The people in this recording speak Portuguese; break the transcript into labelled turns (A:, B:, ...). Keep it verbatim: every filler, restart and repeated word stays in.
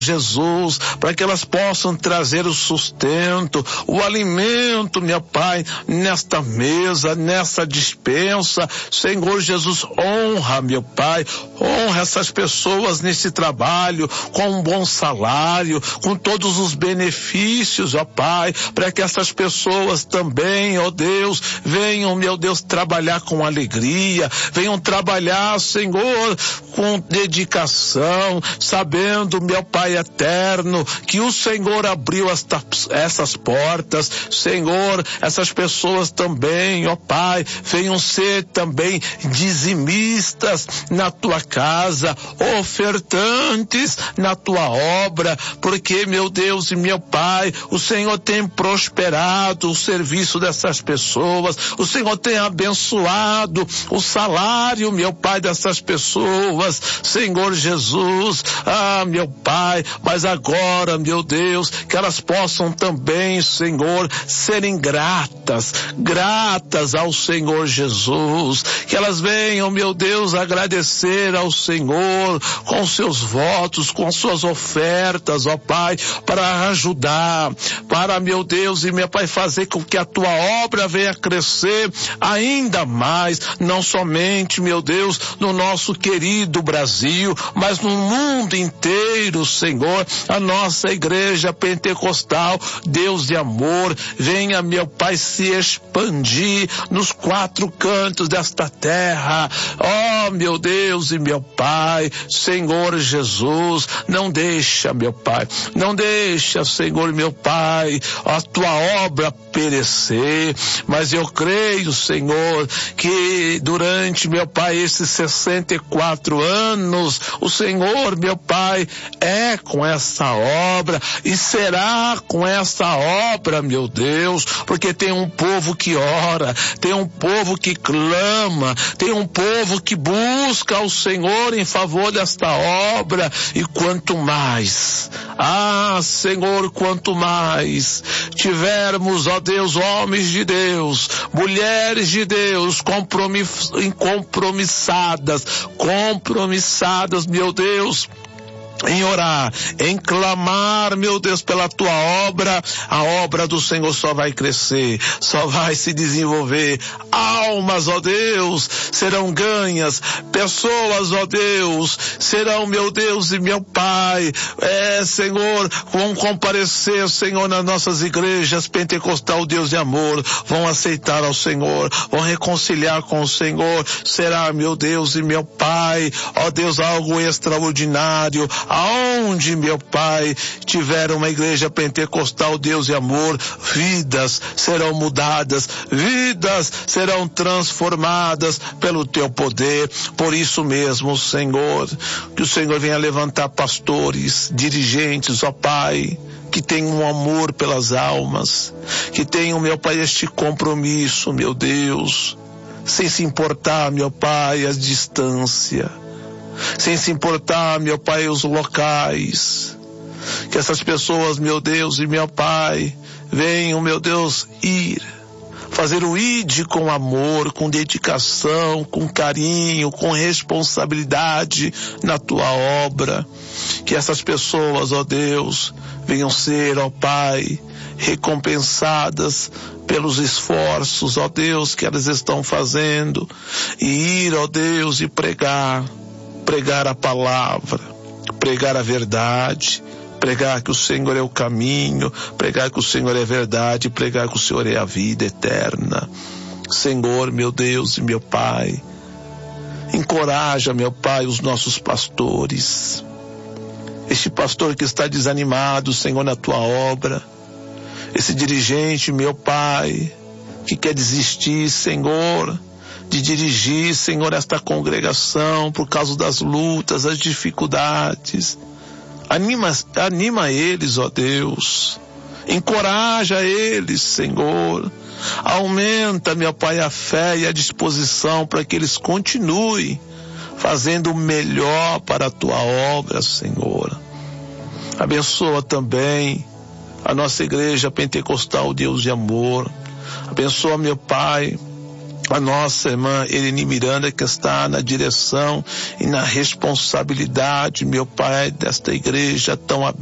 A: Jesus, para que elas possam trazer o sustento, o alimento, meu Pai, nesta mesa, nessa dispensa. Senhor Jesus, honra, meu Pai, honra essas pessoas nesse trabalho, com um bom salário, com todos os benefícios, ó Pai, para que essas pessoas também, ó Deus, venham, meu Deus, trabalhar com alegria, venham trabalhar, Senhor, com dedicação, sabendo, meu Pai eterno, que o Senhor abriu esta, essas portas. Senhor, essas pessoas também, ó Pai, venham ser também dizimistas na tua casa, ofertantes na tua obra, porque, meu Deus e meu Pai, o Senhor tem prosperado o serviço dessas pessoas, o Senhor tem abençoado o salário, meu Pai, dessas pessoas, Senhor Jesus. Ah, meu Pai, mas agora, meu Deus, que elas possam também, Senhor, serem gratas, gratas ao Senhor Jesus, que elas venham, meu Deus, agradecer ao Senhor com seus votos, com suas ofertas, ó Pai, para ajudar, para, meu Deus e meu Pai, fazer com que a tua obra venha crescer ainda mais, não somente, meu Deus, no nosso querido Brasil, mas no mundo inteiro, Senhor. A nossa igreja pentecostal, Deus de amor, venha, meu Pai, se expandir nos quatro cantos desta terra. Oh, meu Deus e meu Pai, Senhor Jesus, não deixa, meu Pai, não deixa, Senhor, meu Pai, a tua obra perecer, mas eu creio, Senhor, que durante, meu Pai, esses sessenta e quatro anos, o Senhor, meu Pai, é com essa obra e será com essa obra, meu Deus, porque tem um povo que ora, tem um povo que clama, tem um povo que busca o Senhor em favor desta obra, e quanto mais, ah, Senhor, quanto mais tivermos, ó Deus, homens de Deus, mulheres de Deus, compromiss, compromissadas, compromissadas, meu Deus, em orar, em clamar, meu Deus, pela tua obra, a obra do Senhor só vai crescer, só vai se desenvolver. Almas, ó Deus, serão ganhas, pessoas, ó Deus, serão, meu Deus e meu Pai, é, Senhor, vão comparecer, Senhor, nas nossas igrejas pentecostal, Deus de amor, vão aceitar ao Senhor, vão reconciliar com o Senhor. Será, meu Deus e meu Pai, ó Deus, algo extraordinário. Aonde, meu Pai, tiver uma igreja pentecostal, Deus e amor, vidas serão mudadas, vidas serão transformadas pelo teu poder. Por isso mesmo, Senhor, que o Senhor venha levantar pastores, dirigentes, ó Pai, que tenham um amor pelas almas, que tenham, meu Pai, este compromisso, meu Deus, sem se importar, meu Pai, a distância, sem se importar, meu Pai, os locais, que essas pessoas, meu Deus e meu Pai, venham, meu Deus, ir, fazer o I D com amor, com dedicação, com carinho, com responsabilidade na tua obra, que essas pessoas, ó Deus, venham ser, ó Pai, recompensadas pelos esforços, ó Deus, que elas estão fazendo, e ir, ó Deus, e pregar, pregar a palavra, pregar a verdade, pregar que o Senhor é o caminho, pregar que o Senhor é a verdade, pregar que o Senhor é a vida eterna. Senhor, meu Deus e meu Pai, encoraja, meu Pai, os nossos pastores, este pastor que está desanimado, Senhor, na tua obra, esse dirigente, meu Pai, que quer desistir, Senhor, de dirigir, Senhor, esta congregação por causa das lutas, das dificuldades. Anima, anima eles, ó Deus. Encoraja eles, Senhor. Aumenta, meu Pai, a fé e a disposição para que eles continuem fazendo o melhor para a tua obra, Senhor. Abençoa também a nossa igreja pentecostal, Deus de amor. Abençoa, meu Pai, a nossa irmã Eleni Miranda, que está na direção e na responsabilidade, meu Pai, desta igreja tão abençoada.